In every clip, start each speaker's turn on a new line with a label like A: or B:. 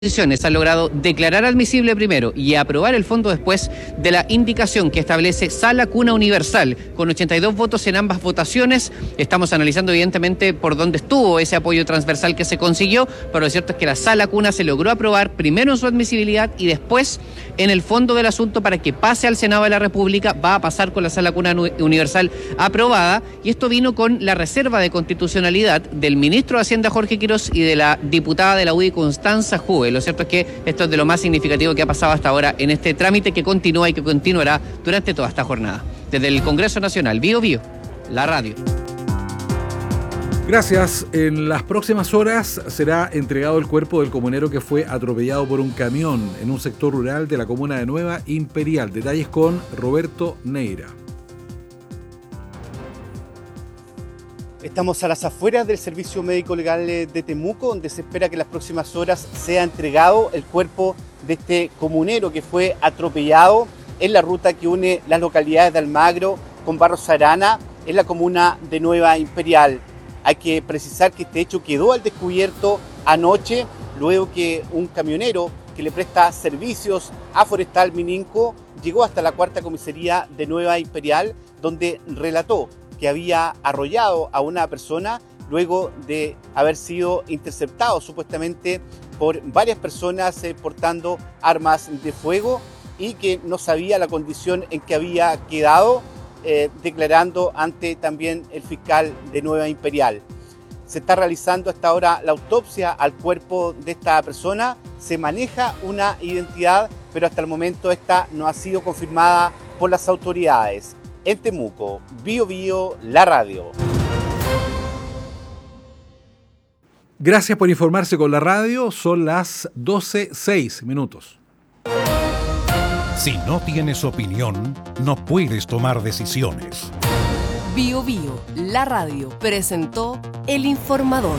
A: ha logrado declarar admisible primero y aprobar el fondo después de la indicación que establece Sala Cuna Universal, con 82 votos en ambas votaciones. Estamos analizando evidentemente por dónde estuvo ese apoyo transversal que se consiguió, pero lo cierto es que la Sala Cuna se logró aprobar primero en su admisibilidad y después en el fondo del asunto para que pase al Senado de la República. Va a pasar con la Sala Cuna Universal aprobada, y esto vino con la reserva de constitucionalidad del ministro de Hacienda Jorge Quiroz y de la diputada de la UDI Constanza Juve. Lo cierto es que esto es de lo más significativo que ha pasado hasta ahora en este trámite que continúa y que continuará durante toda esta jornada. Desde el Congreso Nacional, Bío Bío, la radio.
B: Gracias. En las próximas horas será entregado el cuerpo del comunero que fue atropellado por un camión en un sector rural de la comuna de Nueva Imperial. Detalles con Roberto Neira.
C: Estamos a las afueras del Servicio Médico Legal de Temuco, donde se espera que en las próximas horas sea entregado el cuerpo de este comunero que fue atropellado en la ruta que une las localidades de Almagro con Barros Arana, en la comuna de Nueva Imperial. Hay que precisar que este hecho quedó al descubierto anoche, luego que un camionero que le presta servicios a Forestal Mininco llegó hasta la cuarta comisaría de Nueva Imperial, donde relató que había arrollado a una persona luego de haber sido interceptado supuestamente por varias personas portando armas de fuego, y que no sabía la condición en que había quedado, declarando ante también el fiscal de Nueva Imperial. Se está realizando hasta ahora la autopsia al cuerpo de esta persona. Se maneja una identidad, pero hasta el momento esta no ha sido confirmada por las autoridades. En Temuco, Bío Bío, la radio.
B: Gracias por informarse con la radio. Son las 12:06.
D: Si no tienes opinión, no puedes tomar decisiones.
E: Bío Bío, la radio, presentó El Informador.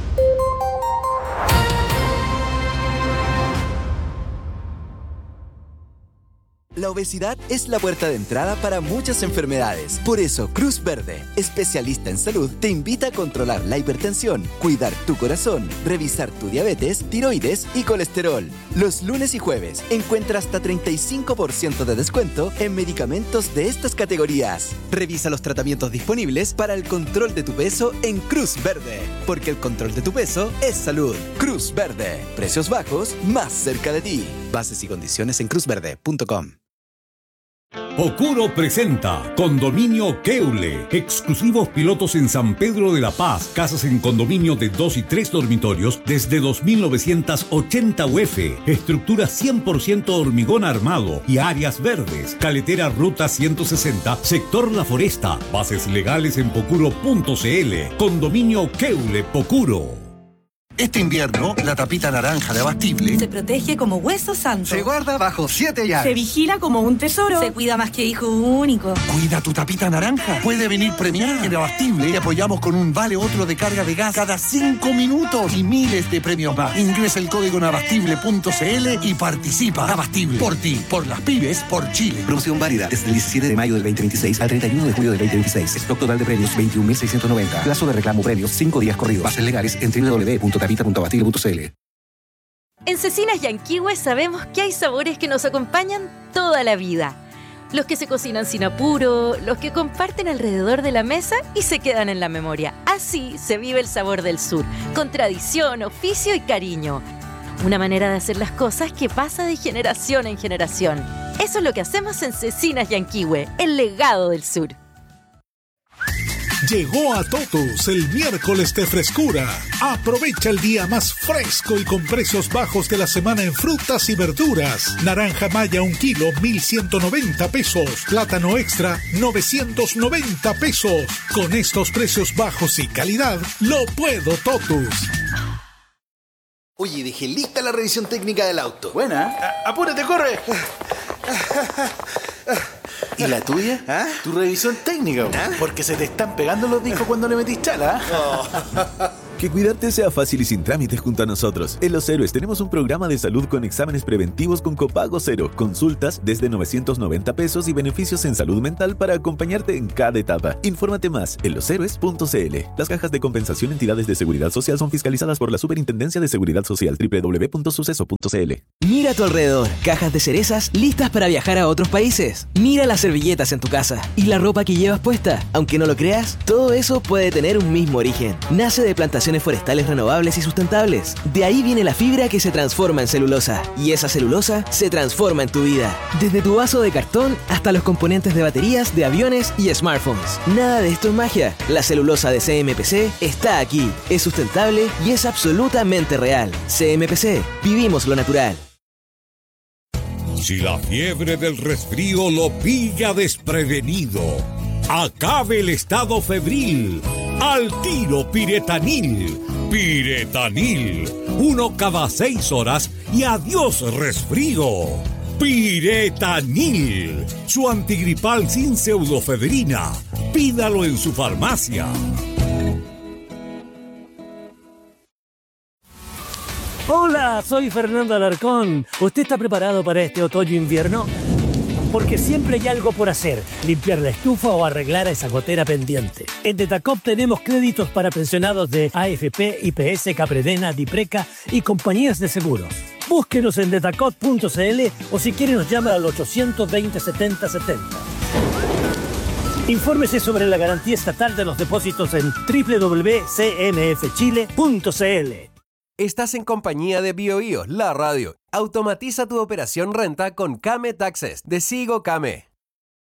F: La obesidad es la puerta de entrada para muchas enfermedades. Por eso, Cruz Verde, especialista en salud, te invita a controlar la hipertensión, cuidar tu corazón, revisar tu diabetes, tiroides y colesterol. Los lunes y jueves encuentra hasta 35% de descuento en medicamentos de estas categorías. Revisa los tratamientos disponibles para el control de tu peso en Cruz Verde, porque el control de tu peso es salud. Cruz Verde, precios bajos más cerca de ti. Bases y condiciones en cruzverde.com.
D: Pocuro presenta Condominio Keule. Exclusivos pilotos en San Pedro de la Paz. Casas en condominio de 2 y 3 dormitorios desde 2.980 UF. Estructura 100% hormigón armado y áreas verdes. Caletera Ruta 160, sector La Foresta. Bases legales en pocuro.cl. Condominio Keule Pocuro.
G: Este invierno, la tapita naranja de Abastible
H: se protege como hueso santo.
G: se guarda bajo 7 llaves.
H: Se vigila como un tesoro. Se cuida más que hijo único.
G: Cuida tu tapita naranja. Puede venir premiada. En Abastible te apoyamos con un vale otro de carga de gas cada 5 minutos y miles de premios más. Ingresa el código en abastible.cl y participa. Abastible. Por ti, por las pymes, por Chile.
I: Promoción válida desde el 17 de mayo del 2026 al 31 de julio del 2026. Stock total de premios 21.690. Plazo de reclamo premios 5 días corridos. Bases legales en www.capita.abastible.cl.
J: En Cecinas Yanquihue sabemos que hay sabores que nos acompañan toda la vida. Los que se cocinan sin apuro, los que comparten alrededor de la mesa y se quedan en la memoria. Así se vive el sabor del sur, con tradición, oficio y cariño. Una manera de hacer las cosas que pasa de generación en generación. Eso es lo que hacemos en Cecinas Yanquihue, el legado del sur.
K: Llegó a Totus el miércoles de frescura. Aprovecha el día más fresco y con precios bajos de la semana en frutas y verduras. Naranja maya 1 kilo, 1.190 pesos. Plátano extra, 990 pesos. Con estos precios bajos y calidad, lo puedo Totus.
L: Oye, dejé lista la revisión técnica del auto.
M: Buena. ¡Apúrate, corre!
L: ¿Y la tuya?
M: ¿Ah? Tu revisión técnica, porque se te están pegando los discos cuando le metís chala.
N: Que cuidarte sea fácil y sin trámites junto a nosotros. En Los Héroes tenemos un programa de salud con exámenes preventivos con copago cero, consultas desde 990 pesos y beneficios en salud mental para acompañarte en cada etapa. Infórmate más en loshéroes.cl. Las cajas de compensación entidades de seguridad social son fiscalizadas por la Superintendencia de Seguridad Social. www.suceso.cl.
O: Mira a tu alrededor, cajas de cerezas listas para viajar a otros países. Mira las servilletas en tu casa y la ropa que llevas puesta. Aunque no lo creas, todo eso puede tener un mismo origen. Nace de plantaciones forestales renovables y sustentables. De ahí viene la fibra que se transforma en celulosa. Y esa celulosa se transforma en tu vida. Desde tu vaso de cartón hasta los componentes de baterías, de aviones y smartphones. Nada de esto es magia. La celulosa de CMPC está aquí. Es sustentable y es absolutamente real. CMPC. Vivimos lo natural.
D: Si la fiebre del resfrío lo pilla desprevenido, acabe el estado febril. Al tiro Piretanil. Piretanil. 1 cada 6 horas y adiós resfrío. Piretanil. Su antigripal sin pseudofebrina. Pídalo en su farmacia.
P: Hola, soy Fernando Alarcón. ¿Usted está preparado para este otoño-invierno? Porque siempre hay algo por hacer, limpiar la estufa o arreglar esa gotera pendiente. En Detacop tenemos créditos para pensionados de AFP, IPS, Capredena, Dipreca y compañías de seguros. Búsquenos en detacop.cl o si quiere nos llama al 820 70 70. Infórmese sobre la garantía estatal de los depósitos en www.cmfchile.cl.
Q: Estás en compañía de BioBio, la radio. Automatiza tu operación renta con Kame Taxes de Sigo Kame.